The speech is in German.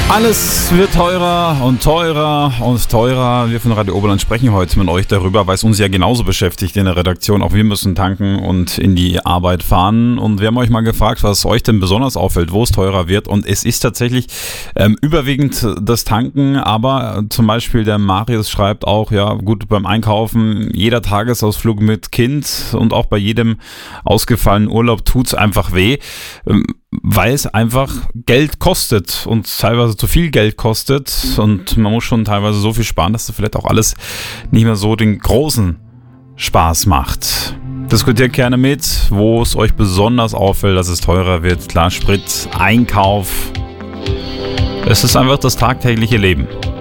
Alles wird teurer und teurer und teurer. Wir von Radio Oberland sprechen heute mit euch darüber, weil es uns ja genauso beschäftigt in der Redaktion. Auch wir müssen tanken und in die Arbeit fahren. Und wir haben euch mal gefragt, was euch denn besonders auffällt, wo es teurer wird. Und es ist tatsächlich überwiegend das Tanken. Aber zum Beispiel der Marius schreibt auch, ja gut, beim Einkaufen, jeder Tagesausflug mit Kind und auch bei jedem ausgefallenen Urlaub tut's einfach weh. Weil es einfach Geld kostet und teilweise zu viel Geld kostet und man muss schon teilweise so viel sparen, dass das vielleicht auch alles nicht mehr so den großen Spaß macht. Diskutiert gerne mit, wo es euch besonders auffällt, dass es teurer wird. Klar, Sprit, Einkauf. Es ist einfach das tagtägliche Leben.